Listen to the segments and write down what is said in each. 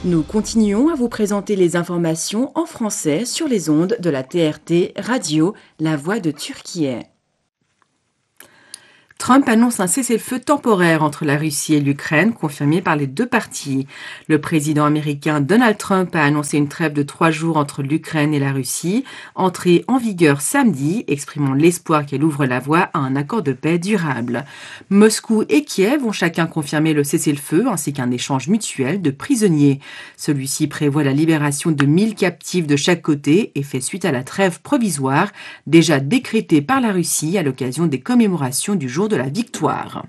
Nous continuons à vous présenter les informations en français sur les ondes de la TRT Radio, La Voix de Turquie. Trump annonce un cessez-le-feu temporaire entre la Russie et l'Ukraine, confirmé par les deux parties. Le président américain Donald Trump a annoncé une trêve de 3 jours entre l'Ukraine et la Russie, entrée en vigueur samedi, exprimant l'espoir qu'elle ouvre la voie à un accord de paix durable. Moscou et Kiev ont chacun confirmé le cessez-le-feu ainsi qu'un échange mutuel de prisonniers. Celui-ci prévoit la libération de 1000 captifs de chaque côté et fait suite à la trêve provisoire déjà décrétée par la Russie à l'occasion des commémorations du jour de la victoire.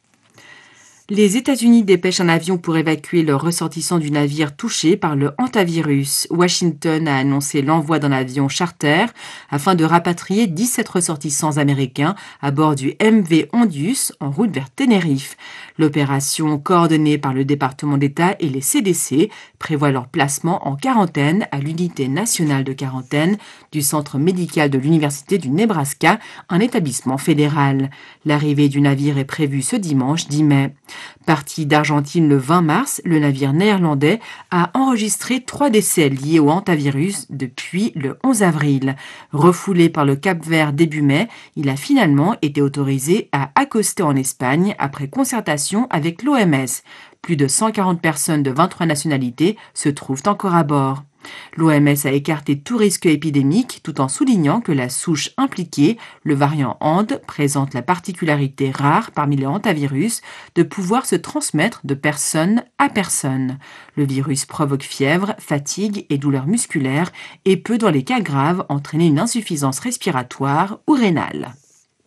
Les États-Unis dépêchent un avion pour évacuer leurs ressortissants du navire touché par le hantavirus. Washington a annoncé l'envoi d'un avion charter afin de rapatrier 17 ressortissants américains à bord du MV Ondius en route vers Tenerife. L'opération, coordonnée par le département d'État et les CDC, prévoit leur placement en quarantaine à l'unité nationale de quarantaine du centre médical de l'Université du Nebraska, un établissement fédéral. L'arrivée du navire est prévue ce dimanche 10 mai. Parti d'Argentine le 20 mars, le navire néerlandais a enregistré 3 décès liés au hantavirus depuis le 11 avril. Refoulé par le Cap-Vert début mai, il a finalement été autorisé à accoster en Espagne après concertation avec l'OMS. Plus de 140 personnes de 23 nationalités se trouvent encore à bord. L'OMS a écarté tout risque épidémique tout en soulignant que la souche impliquée, le variant Ande, présente la particularité rare parmi les hantavirus de pouvoir se transmettre de personne à personne. Le virus provoque fièvre, fatigue et douleurs musculaires et peut, dans les cas graves, entraîner une insuffisance respiratoire ou rénale.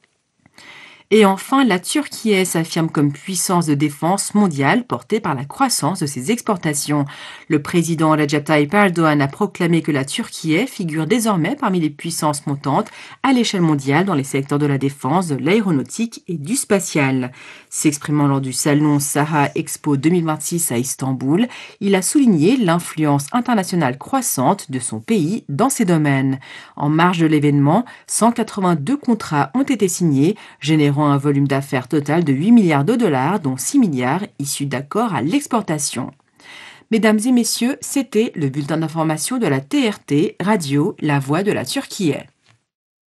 Et enfin, la Turquie s'affirme comme puissance de défense mondiale portée par la croissance de ses exportations. Le président Recep Tayyip Erdoğan a proclamé que la Turquie figure désormais parmi les puissances montantes à l'échelle mondiale dans les secteurs de la défense, de l'aéronautique et du spatial. S'exprimant lors du salon Saha Expo 2026 à Istanbul, il a souligné l'influence internationale croissante de son pays dans ces domaines. En marge de l'événement, 182 contrats ont été signés, générant un volume d'affaires total de 8 milliards de dollars, dont 6 milliards issus d'accords à l'exportation. Mesdames et messieurs, c'était le bulletin d'information de la TRT Radio, La Voix de la Turquie.